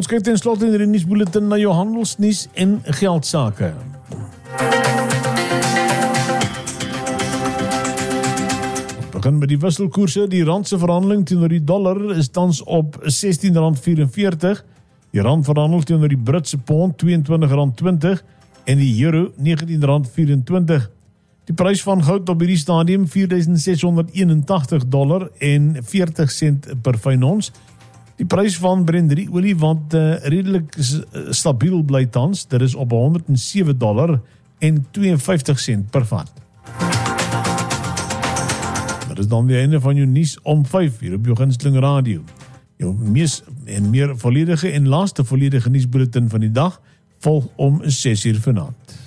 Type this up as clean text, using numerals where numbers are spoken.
Ons kyk ten slotte in die nuusbulletin na jou handelsnuus en geldsake. Begin met die wisselkoerse. Die rand se verhandeling teenoor die dollar is tans op R16.44. Die rand verhandel teenoor die Britse pond R22.20 en die euro R19.24. Die prys van goud op hierdie stadium $4,681 en 40 sent per fyn ons. Die prys van Brent olie wat redelik stabiel bly tans, dit is op $107 en 52 sent per vat. Dit is dan die einde van jou nuus om 5 hier op jou gunsteling radio. Jou mees en meer volledige en laaste volledige nuusbulletin van die dag volg om 6 uur vanaand.